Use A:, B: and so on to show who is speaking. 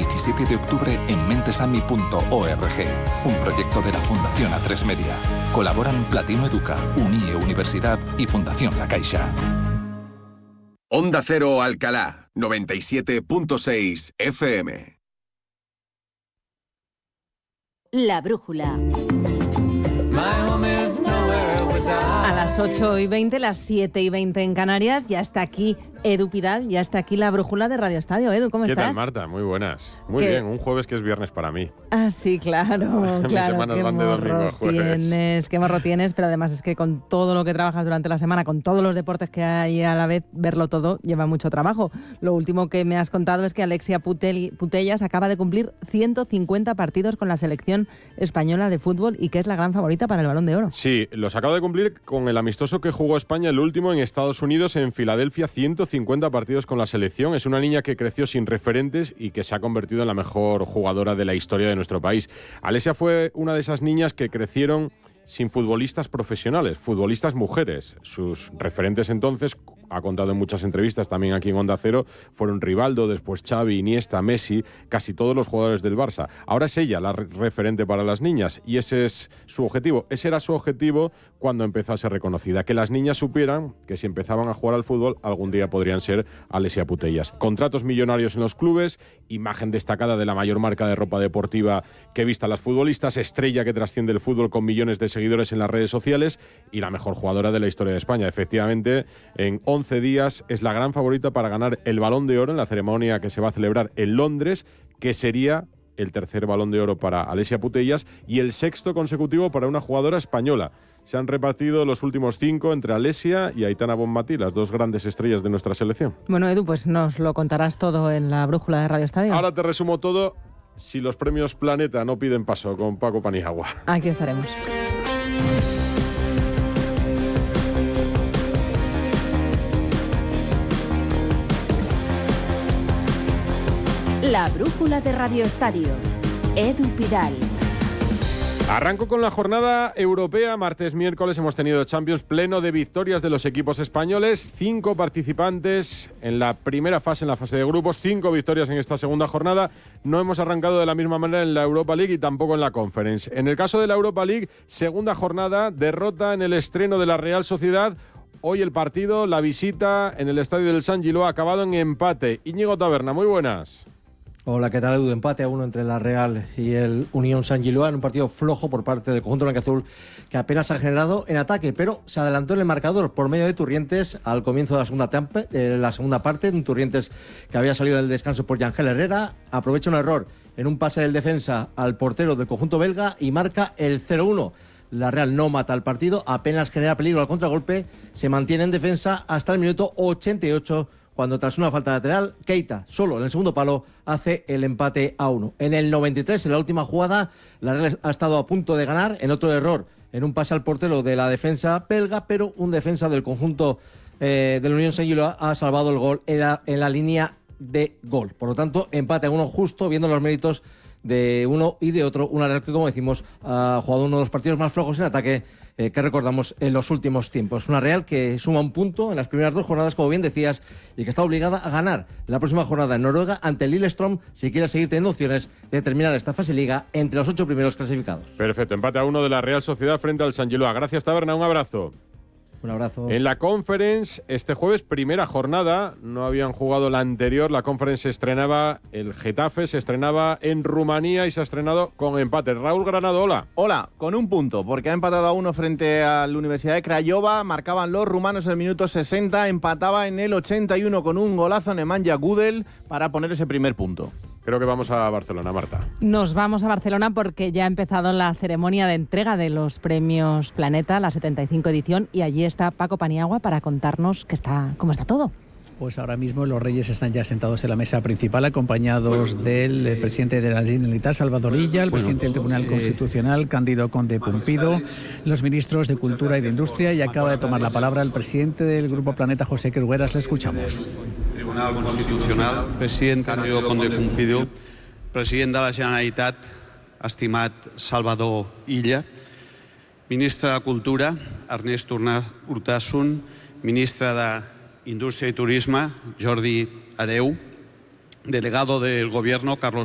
A: 17 de octubre en mentesami.org. Un proyecto de la Fundación A3 Media. Colaboran Platino Educa, Unie Universidad y Fundación La Caixa.
B: Onda Cero Alcalá, 97.6 FM.
C: La brújula.
D: A las 8:20, las 7:20 en Canarias, ya está aquí Edu Pidal, ya está aquí la brújula de Radio Estadio. Edu, ¿cómo estás?
E: ¿Qué tal, Marta? Muy buenas. Muy bien, un jueves que es viernes para mí.
D: Ah, sí, claro.
E: Mis semanas van de domingo a jueves.
D: Qué morro tienes, pero además es que con todo lo que trabajas durante la semana, con todos los deportes que hay a la vez, verlo todo lleva mucho trabajo. Lo último que me has contado es que Alexia Putellas acaba de cumplir 150 partidos con la selección española de fútbol y que es la gran favorita para el Balón de Oro.
E: Sí, los acaba de cumplir con el amistoso que jugó España, el último en Estados Unidos, en Filadelfia, 150 partidos con la selección. Es una niña que creció sin referentes y que se ha convertido en la mejor jugadora de la historia de nuestro país. Alexia fue una de esas niñas que crecieron sin futbolistas profesionales, futbolistas mujeres. Sus referentes entonces, ha contado en muchas entrevistas también aquí en Onda Cero, fueron Rivaldo, después Xavi, Iniesta, Messi, casi todos los jugadores del Barça. Ahora es ella la referente para las niñas y ese es su objetivo. Ese era su objetivo cuando empezó a ser reconocida, que las niñas supieran que si empezaban a jugar al fútbol algún día podrían ser Alexia Putellas. Contratos millonarios en los clubes, imagen destacada de la mayor marca de ropa deportiva que vista a las futbolistas, estrella que trasciende el fútbol con millones de seguidores en las redes sociales y la mejor jugadora de la historia de España. Efectivamente, en 11 días es la gran favorita para ganar el Balón de Oro en la ceremonia que se va a celebrar en Londres, que sería el tercer Balón de Oro para Alexia Putellas y el sexto consecutivo para una jugadora española. Se han repartido los últimos 5 entre Alexia y Aitana Bonmatí, las dos grandes estrellas de nuestra selección.
D: Bueno, Edu, pues nos lo contarás todo en la brújula de Radio Estadio.
E: Ahora te resumo todo si los premios Planeta no piden paso con Paco Paniagua.
D: Aquí estaremos.
C: La brújula de Radio Estadio. Edu Pidal.
E: Arranco con la jornada europea. Martes, miércoles hemos tenido Champions pleno de victorias de los equipos españoles. 5 participantes en la primera fase, en la fase de grupos. 5 victorias en esta segunda jornada. No hemos arrancado de la misma manera en la Europa League y tampoco en la Conference. En el caso de la Europa League, segunda jornada, derrota en el estreno de la Real Sociedad. Hoy el partido, la visita en el estadio del San Giló ha acabado en empate. Íñigo Taberna, muy buenas.
F: Hola, ¿qué tal, Edu? Empate a 1 entre la Real y el Unión San Giló en un partido flojo por parte del conjunto blanquiazul que apenas ha generado en ataque, pero se adelantó en el marcador por medio de Turrientes al comienzo de la segunda parte. Un Turrientes que había salido del descanso por Yangel Herrera, aprovecha un error en un pase del defensa al portero del conjunto belga y marca el 0-1. La Real no mata el partido, apenas genera peligro al contragolpe, se mantiene en defensa hasta el minuto 88, cuando tras una falta lateral, Keita, solo en el segundo palo, hace el empate a 1. En el 93, en la última jugada, la Real ha estado a punto de ganar en otro error, en un pase al portero de la defensa belga, pero un defensa del conjunto de la Unión San Giló ha salvado el gol en la línea de gol. Por lo tanto, empate a 1 justo, viendo los méritos de uno y de otro. Una Real que, como decimos, ha jugado uno de los partidos más flojos en ataque que recordamos en los últimos tiempos. Una Real que suma un punto en las primeras 2 jornadas, como bien decías, y que está obligada a ganar la próxima jornada en Noruega ante el Lillestrøm si quiere seguir teniendo opciones de terminar esta fase liga entre los 8 primeros clasificados.
E: Perfecto, empate a 1 de la Real Sociedad frente al San Giló. Gracias, Taberna, un abrazo.
F: Un abrazo.
E: En la Conference, este jueves, primera jornada, no habían jugado la anterior. La Conference se estrenaba, el Getafe se estrenaba en Rumanía y se ha estrenado con empate. Raúl Granado, hola.
G: Hola, con un punto, porque ha empatado a 1 frente a la Universidad de Craiova. Marcaban los rumanos en el minuto 60, empataba en el 81 con un golazo Nemanja Gudel para poner ese primer punto.
E: Creo que vamos a Barcelona, Marta.
D: Nos vamos a Barcelona porque ya ha empezado la ceremonia de entrega de los premios Planeta, la 75 edición, y allí está Paco Paniagua para contarnos cómo está todo.
H: Pues ahora mismo los reyes están ya sentados en la mesa principal, acompañados del presidente de la Generalitat, Salvador Illa, el presidente del Tribunal Constitucional, Cándido Conde Pumpido, los ministros de Cultura y de Industria, y acaba de tomar la palabra el presidente del Grupo Planeta, José Quergueras. Le escuchamos.
I: Tribunal Constitucional, president Cándido Conde Pumpido, president de la Generalitat, estimat Salvador Illa, ministre de Cultura, Ernest Urtasun, ministre de Industria y Turismo, Jordi Hereu, delegado del Gobierno, Carlos